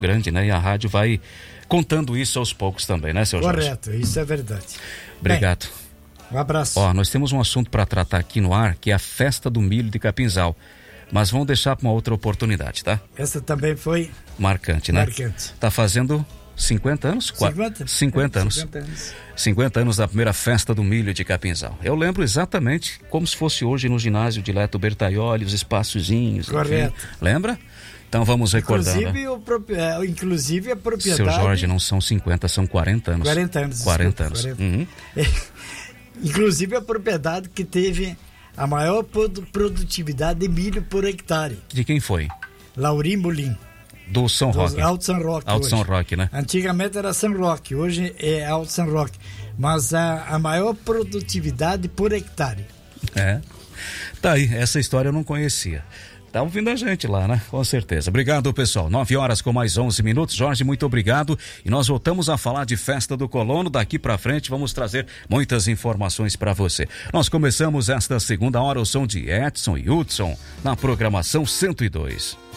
grande, né? E a rádio vai contando isso aos poucos também, né, seu Jorge? Correto, isso é verdade. Obrigado. Um abraço. Nós temos um assunto para tratar aqui no ar, que é a festa do milho de Capinzal. Mas vamos deixar para uma outra oportunidade, tá? Essa também foi marcante, né? Marcante. Tá fazendo 50 anos? 50 anos. 50 anos. 50 anos da primeira festa do milho de Capinzal. Eu lembro exatamente como se fosse hoje no ginásio de Leto Bertaioli, os espaçozinhos. Correto. Enfim. Lembra? Então vamos recordando. Inclusive a propriedade... Seu Jorge, não são 50, são 40 anos. 40 anos. 40 anos. 40. Uhum. Inclusive a propriedade que teve a maior produtividade de milho por hectare. De quem foi? Laurim Molim. Do São Roque. Alto São Roque. Alto São Roque, né? Antigamente era São Roque, hoje é Alto São Roque. Mas a maior produtividade por hectare. Tá aí, essa história eu não conhecia. Tá ouvindo a gente lá, né? Com certeza. Obrigado, pessoal. 9h com mais 11 minutos. Jorge, muito obrigado. E nós voltamos a falar de Festa do Colono. Daqui pra frente vamos trazer muitas informações para você. Nós começamos esta segunda hora o som de Edson e Hudson na programação 102.